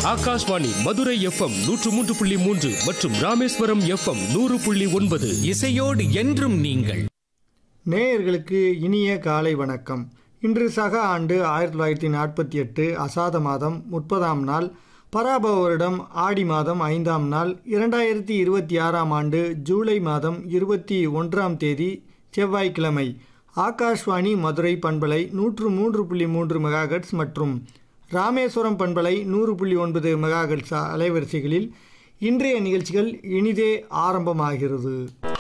Akashvani Madurai FM 103.3 மற்றும் Rameswaram FM 100.9. இசையோடு என்றும் நீங்கள். நேயர்களுக்கு இனிய காலை வணக்கம். இன்று சக ஆண்டு 1948 அசாத மாதம் 30ஆம் நாள், பராபவ வருடம் ஆடி மாதம் 5ஆம் நாள், 2026ஆம் ஆண்டு ஜூலை மாதம் 21ஆம் தேதி செவ்வாய்க்கிழமை. ஆகாஷ்வாணி மதுரை பண்பலை 103.3 மெகாஹெர்ட்ஸ் மற்றும் ராமேஸ்வரம் பண்பலை 100.9 மெகாஹெர்ட்ஸ் அலைவரிசைகளில் இன்றைய நிகழ்ச்சிகள் இனிதே ஆரம்பமாகிறது.